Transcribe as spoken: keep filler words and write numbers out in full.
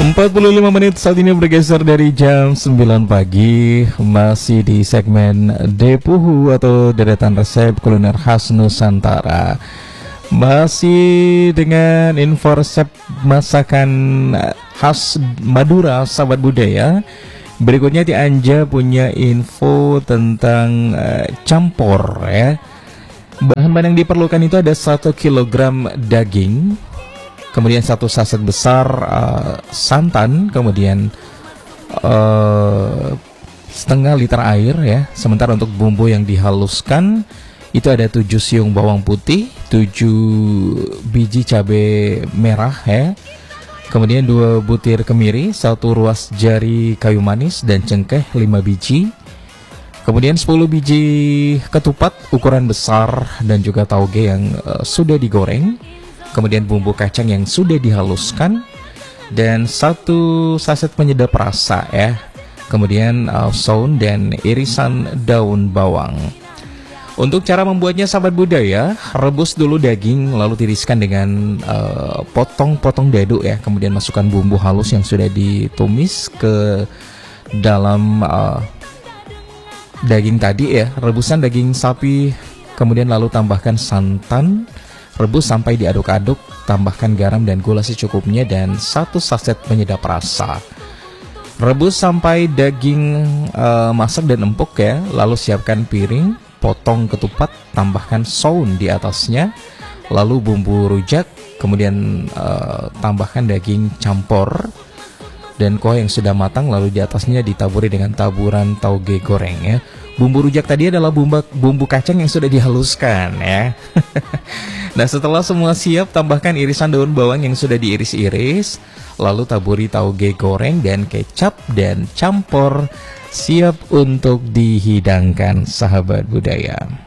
empat puluh lima menit saat ini bergeser dari jam sembilan pagi. Masih di segmen Depuhu atau deretan resep kuliner khas Nusantara. Masih dengan info resep masakan khas Madura, sahabat budaya. Berikutnya Ti Anja punya info tentang uh, campur ya. Bahan-bahan yang diperlukan itu ada satu kilogram daging, kemudian satu saset besar uh, santan, kemudian uh, setengah liter air ya. Sementara untuk bumbu yang dihaluskan itu ada tujuh siung bawang putih, tujuh biji cabai merah ya. Kemudian dua butir kemiri, satu ruas jari kayu manis dan cengkeh lima biji. Kemudian sepuluh biji ketupat ukuran besar dan juga tauge yang uh, sudah digoreng. Kemudian bumbu kacang yang sudah dihaluskan dan satu saset penyedap rasa ya. Kemudian uh, saus dan irisan daun bawang. Untuk cara membuatnya sahabat budaya, rebus dulu daging lalu tiriskan dengan uh, potong-potong dadu ya. Kemudian masukkan bumbu halus yang sudah ditumis ke dalam uh, daging tadi ya. Rebusan daging sapi, kemudian lalu tambahkan santan. Rebus sampai diaduk-aduk, tambahkan garam dan gula secukupnya dan satu saset penyedap rasa. Rebus sampai daging uh, masak dan empuk ya. Lalu siapkan piring, potong ketupat, tambahkan saus di atasnya. Lalu bumbu rujak, kemudian uh, tambahkan daging campur dan kuah yang sudah matang, lalu di atasnya ditaburi dengan taburan tauge goreng ya. Bumbu rujak tadi adalah bumbu, bumbu kacang yang sudah dihaluskan ya. Nah setelah semua siap, tambahkan irisan daun bawang yang sudah diiris-iris, lalu taburi tauge goreng dan kecap dan campur, siap untuk dihidangkan sahabat budaya.